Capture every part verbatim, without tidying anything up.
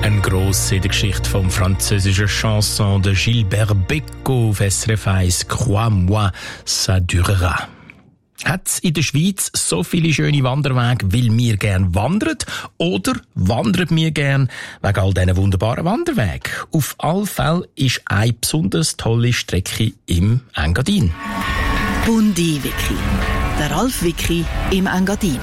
Ein Gross in der Geschichte vom französischen Chanson de Gilbert Bécaud auf S R F eins «Crois-moi, ça durera». Hat es in der Schweiz so viele schöne Wanderwege, weil wir gern wandern? Oder wandern wir gern wegen all diesen wunderbaren Wanderwegen? Auf alle Fälle ist eine besonders tolle Strecke im Engadin. Bundi-Wiki. Der Ralf-Wiki im Engadin.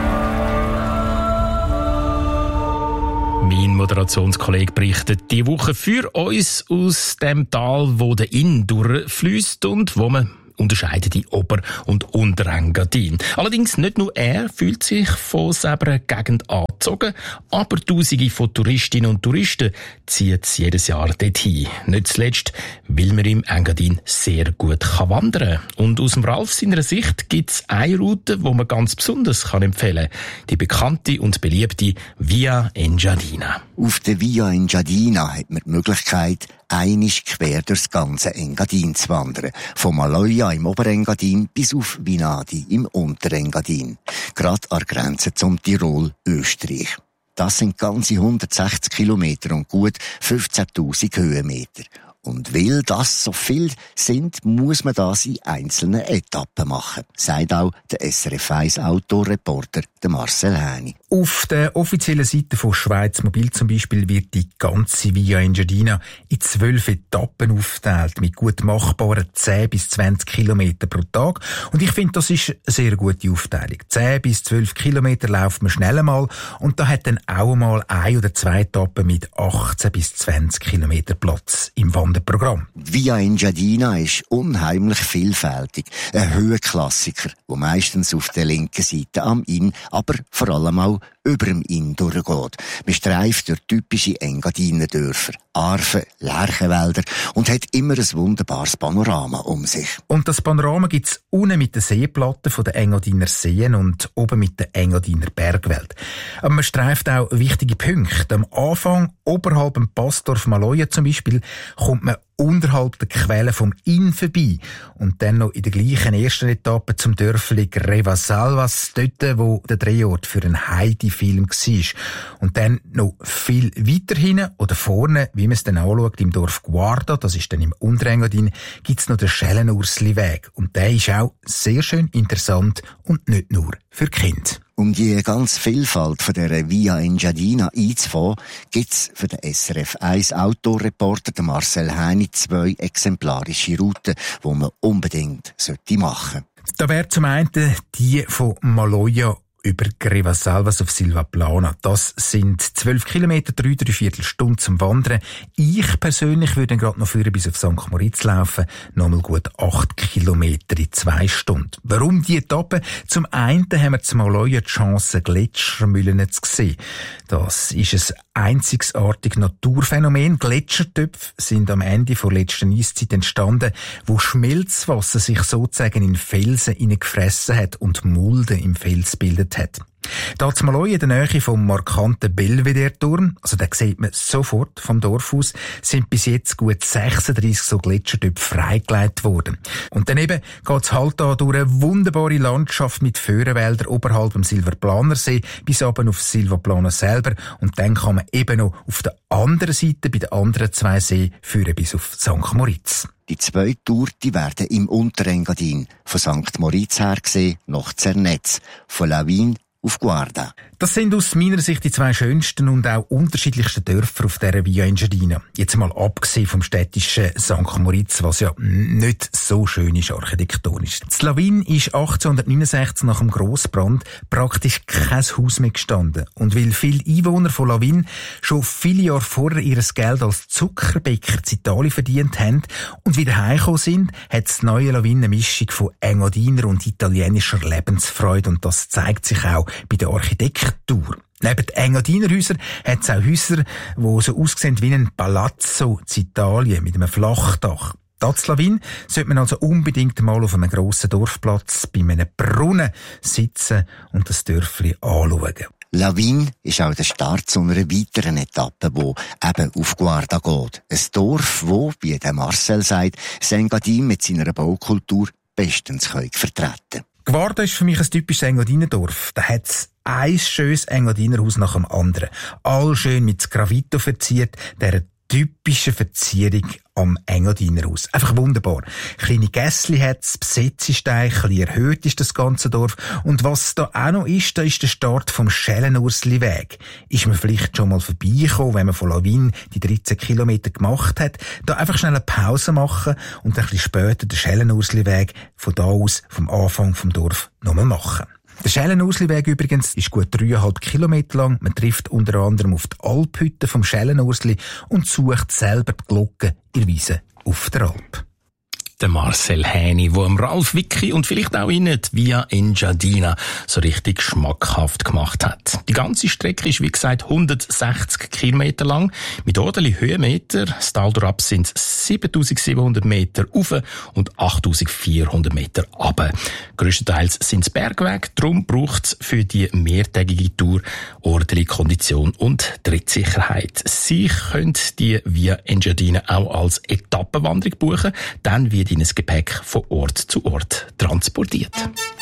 Mein Moderationskollege berichtet diese Woche für uns aus dem Tal, wo der Inn durchfliesst und wo man unterscheidet in Ober- und Unterengadin. Allerdings nicht nur er fühlt sich von selber Gegend angezogen, aber Tausende von Touristinnen und Touristen ziehen jedes Jahr dorthin. Nicht zuletzt, weil man im Engadin sehr gut kann wandern kann. Und aus dem Ralf seiner Sicht gibt es eine Route, die man ganz besonders kann empfehlen kann. Die bekannte und beliebte Via Engadina. Auf der Via Engadina hat man die Möglichkeit, einisch quer durchs ganze Engadin zu wandern. Von Maloja im Oberengadin bis auf Vinadi im Unterengadin. Gerade an der Grenze zum Tirol, Österreich. Das sind ganze hundertsechzig Kilometer und gut fünfzehntausend Höhenmeter. Und weil das so viel sind, muss man das in einzelnen Etappen machen, sagt auch der S R F eins Autoreporter Marcel Häni. Auf der offiziellen Seite von Schweiz Mobil zum Beispiel wird die ganze Via Engadina in zwölf Etappen aufgeteilt, mit gut machbaren zehn bis zwanzig Kilometer pro Tag. Und ich finde, das ist eine sehr gute Aufteilung. zehn bis zwölf Kilometer läuft man schnell einmal und da hat dann auch mal ein oder zwei Etappen mit achtzehn bis zwanzig Kilometer Platz im Wanderprogramm. Via Engadina ist unheimlich vielfältig. Ein Höhenklassiker, der meistens auf der linken Seite am Inn, aber vor allem auch über dem Inn durchgeht. Man streift durch typische Engadiner Dörfer, Arfen, Lärchenwälder und hat immer ein wunderbares Panorama um sich. Und das Panorama gibt's unten mit den Seeplatten von den Engadiner Seen und oben mit der Engadiner Bergwelt. Aber man streift auch wichtige Punkte. Am Anfang, oberhalb dem Passdorf Maloja zum Beispiel, kommt man unterhalb der Quelle vom Inn vorbei. Und dann noch in der gleichen ersten Etappe zum Dörfli Grevasalvas, dort, wo der Drehort für einen Heidi-Film war. Und dann noch viel weiter hinten oder vorne, wie man es dann anschaut, im Dorf Guarda, das ist dann im Unterengadin, gibt's noch den Schellenursli-Weg. Und der ist auch sehr schön interessant und nicht nur für Kinder. Um die ganze Vielfalt von der Via Engadina einzufangen, gibt's für den S R F eins Autoreporter Marcel Häni zwei exemplarische Routen, die man unbedingt machen sollte. Da wäre zum einen die von Maloja über Grevasalvas auf Silvaplana. Das sind zwölf Kilometer, drei, drei Viertelstunden zum Wandern. Ich persönlich würde gerade noch führen bis auf Sankt Moritz laufen. Nochmal gut acht Kilometer in zwei Stunden. Warum die Etappe? Zum einen haben wir zum Maloja die Chance, Gletschermühlen zu sehen. Das ist ein einzigartiges Naturphänomen. Gletschertöpfe sind am Ende der letzten Eiszeit entstanden, wo Schmelzwasser sich sozusagen in Felsen hineingefressen hat und Mulden im Fels bildet hat. Da zum Maloja in der Nähe vom markanten Belvedere-Turm, also den sieht man sofort vom Dorf aus, sind bis jetzt gut sechsunddreissig so Gletschertöpfe freigelegt worden. Und daneben geht's halt da durch eine wunderbare Landschaft mit Föhrenwäldern oberhalb dem Silvaplanersee bis runter auf Silvaplana selber und dann kann man eben noch auf der anderen Seite bei den anderen zwei Seen führen bis auf Sankt Moritz. Die zwei Tourten werden im Unterengadin von Sankt Moritz her gesehen nach Zernetz, von Lavin auf Guarda. Das sind aus meiner Sicht die zwei schönsten und auch unterschiedlichsten Dörfer auf dieser Via Engadina. Jetzt mal abgesehen vom städtischen Sankt Moritz, was ja nicht so schön ist architektonisch. Das Lavin ist achtzehnhundertneunundsechzig nach dem Grossbrand praktisch kein Haus mehr gestanden. Und weil viele Einwohner von Lavin schon viele Jahre vorher ihr Geld als Zuckerbäcker in Italien verdient haben und wieder heimgekommen sind, hat das neue Lavin eine Mischung von Engadiner und italienischer Lebensfreude und das zeigt sich auch bei der Architektur. Neben den Engadinerhäusern hat es auch Häuser, die so aussehen wie ein Palazzo in Italien mit einem Flachdach. Das Lavin sollte man also unbedingt mal auf einem grossen Dorfplatz bei einem Brunnen sitzen und das Dörfli anschauen. Lavin ist auch der Start zu einer weiteren Etappe, die eben auf Guarda geht. Ein Dorf, wo, wie der Marcel sagt, Engadin mit seiner Baukultur bestens vertreten kann. Guarda ist für mich ein typisches Engadinerdorf. Da hat's ein schönes Engadinerhaus nach dem anderen. All schön mit Gravito verziert, dieser typische Verzierung am Engadinerhaus. Einfach wunderbar. Kleine Gässli hat's, Besetzestein, ein bisschen erhöht ist das ganze Dorf. Und was da auch noch ist, da ist der Start vom Schellenursli-Weg. Ist man vielleicht schon mal vorbeigekommen, wenn man von Lawin die dreizehn Kilometer gemacht hat, da einfach schnell eine Pause machen und ein bisschen später den Schellenursli-Weg von da aus, vom Anfang vom Dorf, nochmal machen. Der Schellenursli-Weg übrigens ist gut dreieinhalb Kilometer lang. Man trifft unter anderem auf die Alphütte vom Schellenursli und sucht selber die Glocken in der Wiese auf der Alp. Der Marcel Häni, der am Ralf Wicki und vielleicht auch Ihnen die Via Engadina so richtig schmackhaft gemacht hat. Die ganze Strecke ist, wie gesagt, hundertsechzig Kilometer lang. Mit ordentlich Höhenmeter. Das Tal durchab sind siebentausendsiebenhundert Meter rauf und achttausendvierhundert Meter runter. Grösstenteils sind es Bergwege. Darum braucht es für die mehrtägige Tour ordentliche Kondition und Trittsicherheit. Sie können die Via Engadina auch als Etappenwanderung buchen. Dann wird Ihnen das Gepäck von Ort zu Ort transportiert.